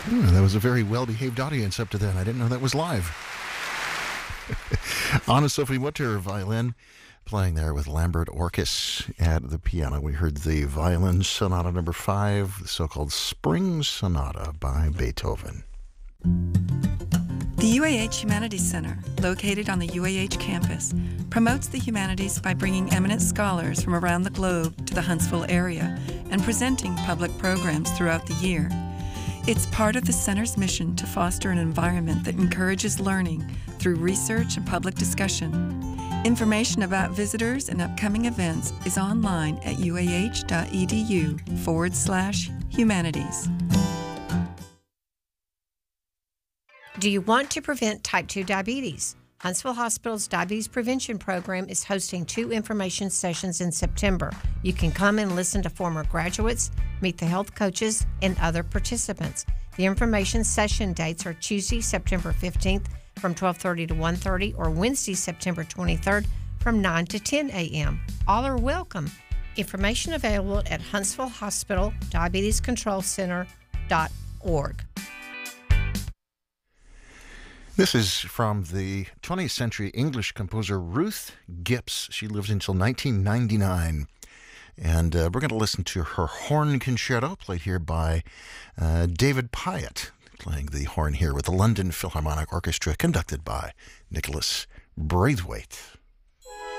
That was a very well-behaved audience up to then. I didn't know that was live. Anna Sophie Mutter, violin, playing there with Lambert Orkes at the piano. We heard the Violin Sonata number 5, the so-called Spring Sonata by Beethoven. The UAH Humanities Center, located on the UAH campus, promotes the humanities by bringing eminent scholars from around the globe to the Huntsville area and presenting public programs throughout the year. It's part of the center's mission to foster an environment that encourages learning through research and public discussion. Information about visitors and upcoming events is online at uah.edu/humanities. Do you want to prevent type 2 diabetes? Huntsville Hospital's Diabetes Prevention Program is hosting 2 information sessions in September. You can come and listen to former graduates, meet the health coaches, and other participants. The information session dates are Tuesday, September 15th from 12:30 to 1:30 or Wednesday, September 23rd from 9 to 10 a.m. All are welcome. Information available at Huntsville Hospital Diabetes Control Center.org. This is from the 20th century English composer Ruth Gipps. She lived until 1999. And we're going to listen to her horn concerto, played here by David Pyatt, playing the horn here with the London Philharmonic Orchestra, conducted by Nicholas Braithwaite.